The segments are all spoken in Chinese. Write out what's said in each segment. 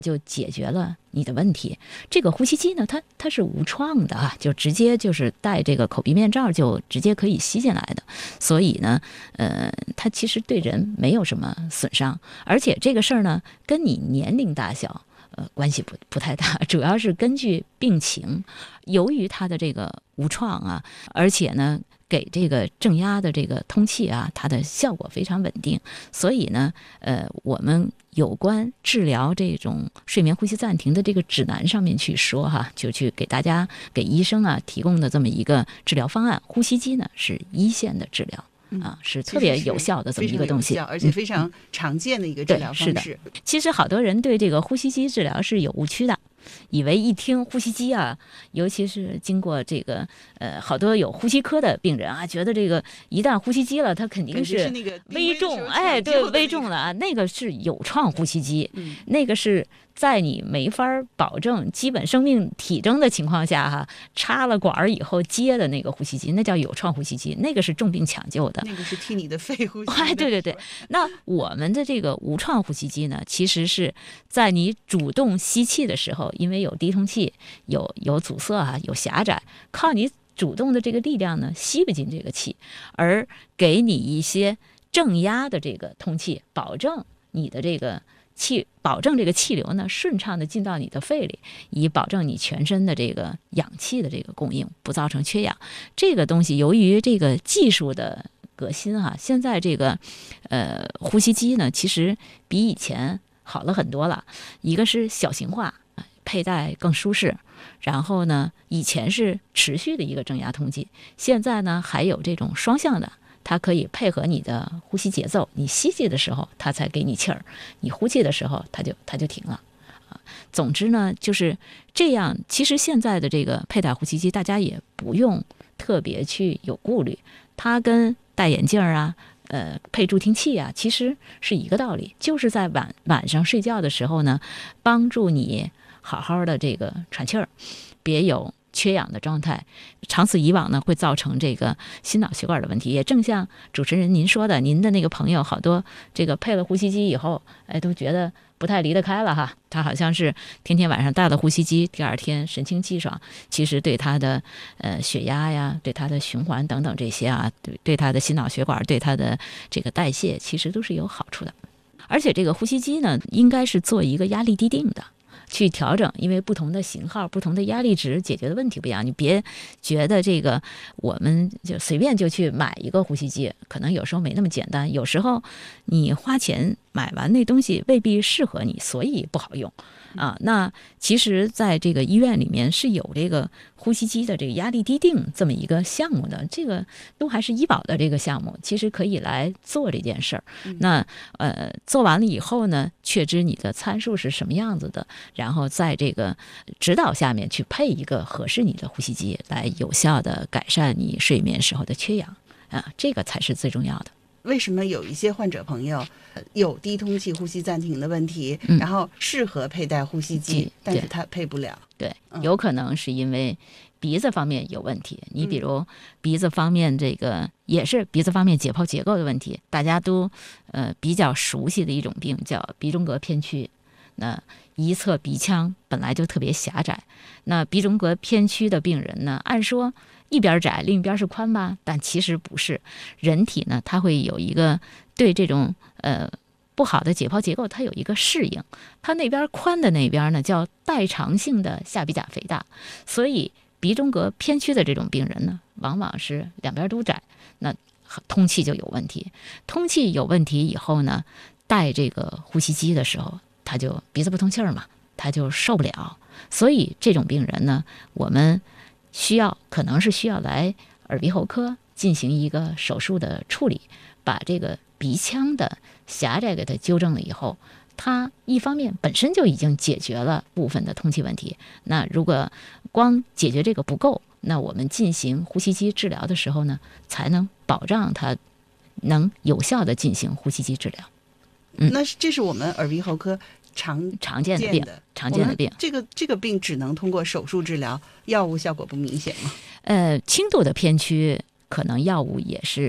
就解决了你的问题。这个呼吸机呢，它是无创的啊，就直接就是戴这个口鼻面罩就直接可以吸进来的，所以呢，它其实对人没有什么损伤，而且这个事儿呢，跟你年龄大小关系不太大，主要是根据病情。由于它的这个无创啊，而且呢，给这个正压的这个通气啊，它的效果非常稳定，所以呢，我们有关治疗这种睡眠呼吸暂停的这个指南上面去说哈，就去给大家给医生啊提供的这么一个治疗方案，呼吸机呢是一线的治疗。是特别有效的这么一个东西， 而且非常常见的一个治疗方式。 是的，其实好多人对这个呼吸机治疗是有误区的，以为一听呼吸机啊，尤其是经过这个好多有呼吸科的病人啊，觉得这个一旦呼吸机了，它肯定是危重，哎，对，危重的啊，那个是有创呼吸机，那个是在你没法保证基本生命体征的情况下哈，插了管以后接的那个呼吸机，那叫有创呼吸机，那个是重病抢救的， 那个是替你的肺呼吸。 哎，对，那我们的这个无创呼吸机呢，其实是在你主动吸气的时候，因为有低通气，有阻塞啊，有狭窄，靠你主动的这个力量呢，吸不进这个气，而给你一些正压的这个通气，保证你的这个保证这个气流呢顺畅的进到你的肺里，以保证你全身的这个氧气的这个供应，不造成缺氧。这个东西由于这个技术的革新啊，现在这个呼吸机呢，其实比以前好了很多了。一个是小型化，佩戴更舒适，然后呢，以前是持续的一个正压通气，现在呢还有这种双向的。它可以配合你的呼吸节奏，你吸气的时候它才给你气儿，你呼气的时候它就停了啊。总之呢就是这样。其实现在的这个佩戴呼吸机，大家也不用特别去有顾虑，它跟戴眼镜啊、配助听器啊，其实是一个道理，就是在晚上睡觉的时候呢，帮助你好好的这个喘气儿，别有缺氧的状态，长此以往呢，会造成这个心脑血管的问题。也正像主持人您说的，您的那个朋友好多这个配了呼吸机以后，都觉得不太离得开了哈。他好像是天天晚上戴了呼吸机，第二天神清气爽，其实对他的血压呀，对他的循环等等这些啊，对他的心脑血管，对他的这个代谢，其实都是有好处的。而且这个呼吸机呢，应该是做一个压力滴定的。去调整，因为不同的型号、不同的压力值解决的问题不一样。你别觉得这个我们就随便就去买一个呼吸机，可能有时候没那么简单。有时候你花钱买完那东西未必适合你，所以不好用啊。那其实在这个医院里面是有这个呼吸机的这个压力滴定这么一个项目的，这个都还是医保的这个项目，其实可以来做这件事儿。那做完了以后呢，确知你的参数是什么样子的，然后在这个指导下面去配一个合适你的呼吸机，来有效的改善你睡眠时候的缺氧啊，这个才是最重要的。 为什么有一些患者朋友有低通气呼吸暂停的问题，然后适合佩戴呼吸机，但是他配不了？ 对，有可能是因为鼻子方面有问题。你比如鼻子方面这个也是鼻子方面解剖结构的问题，大家都比较熟悉的一种病叫鼻中隔偏曲。那一侧鼻腔本来就特别狭窄，那鼻中隔偏曲的病人呢，按说一边窄另一边是宽吧，但其实不是。人体呢，它会有一个对这种不好的解剖结构，它有一个适应。它那边宽的那边呢，叫代偿性的下鼻甲肥大，所以鼻中隔偏曲的这种病人呢，往往是两边都窄，那通气就有问题。通气有问题以后呢，戴这个呼吸机的时候，他就鼻子不通气儿嘛，他就受不了。所以这种病人呢，我们可能是需要来耳鼻喉科进行一个手术的处理，把这个鼻腔的狭窄给它纠正了以后，它一方面本身就已经解决了部分的通气问题。那如果光解决这个不够，那我们进行呼吸机治疗的时候呢，才能保障它能有效的进行呼吸机治疗。 那这是我们耳鼻喉科常见的病。这个病只能通过手术治疗，药物效果不明显吗？ 轻度的偏曲可能药物也是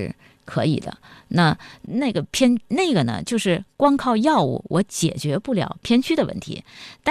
可以的。那个呢，就是光靠药物我解决不了偏曲的问题，